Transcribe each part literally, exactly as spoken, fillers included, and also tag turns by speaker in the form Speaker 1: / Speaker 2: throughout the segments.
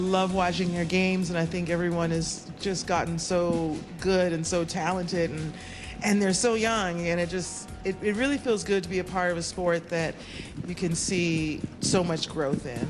Speaker 1: Love watching their games, and I think everyone has just gotten so good and so talented, and and they're so young, and it just it, it really feels good to be a part of a sport that you can see so much growth in.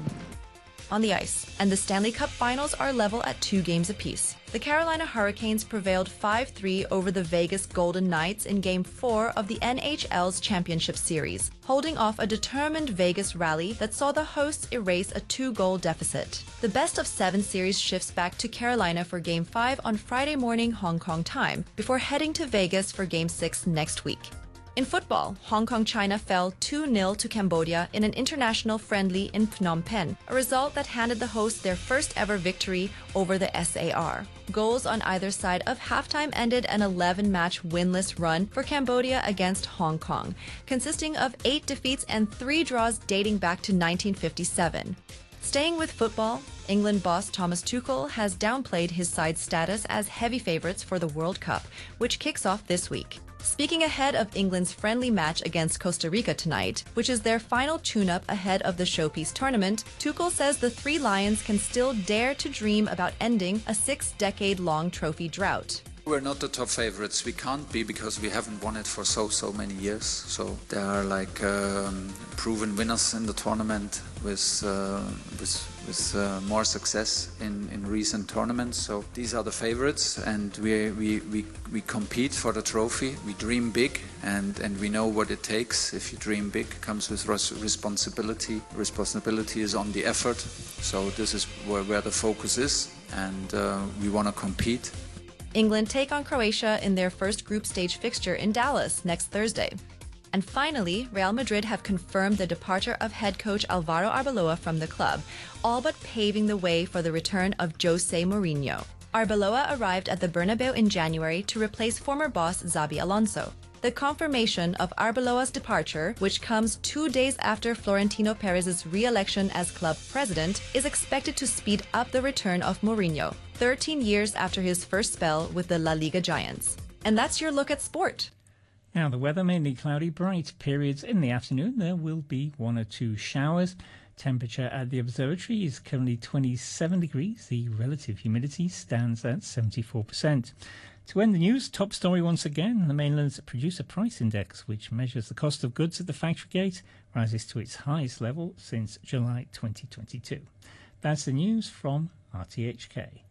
Speaker 2: On the ice, and the Stanley Cup Finals are level at two games apiece. The Carolina Hurricanes prevailed five three over the Vegas Golden Knights in Game four of the N H L's Championship Series, holding off a determined Vegas rally that saw the hosts erase a two-goal deficit. The best-of-seven series shifts back to Carolina for Game five on Friday morning Hong Kong time, before heading to Vegas for Game six next week. In football, Hong Kong China fell two nil to Cambodia in an international friendly in Phnom Penh, a result that handed the hosts their first ever victory over the S A R. Goals on either side of halftime ended an eleven-match winless run for Cambodia against Hong Kong, consisting of eight defeats and three draws dating back to nineteen fifty-seven. Staying with football, England boss Thomas Tuchel has downplayed his side's status as heavy favourites for the World Cup, which kicks off this week. Speaking ahead of England's friendly match against Costa Rica tonight, which is their final tune-up ahead of the Showpiece tournament, Tuchel says the Three Lions can still dare to dream about ending a six-decade-long trophy drought.
Speaker 3: We're not the top favorites. We can't be because we haven't won it for so, so many years. So there are like um, proven winners in the tournament with uh, with, with uh, more success in, in recent tournaments. So these are the favorites, and we, we, we, we compete for the trophy. We dream big, and, and we know what it takes. If you dream big, it comes with res- responsibility. Responsibility is on the effort. So this is where, where the focus is, and uh, we want to compete.
Speaker 2: England take on Croatia in their first group stage fixture in Dallas next Thursday. And finally, Real Madrid have confirmed the departure of head coach Alvaro Arbeloa from the club, all but paving the way for the return of Jose Mourinho. Arbeloa arrived at the Bernabeu in January to replace former boss Xabi Alonso. The confirmation of Arbeloa's departure, which comes two days after Florentino Perez's re-election as club president, is expected to speed up the return of Mourinho, thirteen years after his first spell with the La Liga Giants. And that's your look at sport.
Speaker 4: Now, the weather mainly cloudy, bright periods in the afternoon. There will be one or two showers. Temperature at the observatory is currently twenty-seven degrees. The relative humidity stands at seventy-four percent. To end the news, top story once again, the mainland's producer price index, which measures the cost of goods at the factory gate, rises to its highest level since July twenty twenty-two. That's the news from R T H K.